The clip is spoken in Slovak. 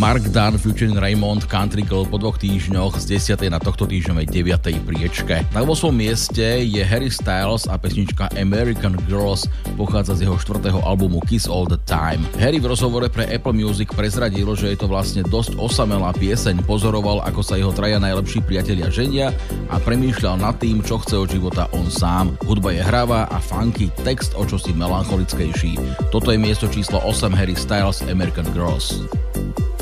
Mark Dunn featuring Raymond Country Girl po 2 týždňoch z 10. na tohto týždňovej 9. priečke. Na 8. mieste je Harry Styles a pesnička American Girls pochádza z jeho 4. albumu Kiss All the Time. Harry v rozhovore pre Apple Music prezradil, že je to vlastne dosť osamelá pieseň, pozoroval, ako sa jeho traja najlepší priatelia ženia a premýšľal nad tým, čo chce od života on sám. Hudba je hravá a funky, text o čosi melancholickejší. Toto je miesto číslo 8 Harry Styles American Girls.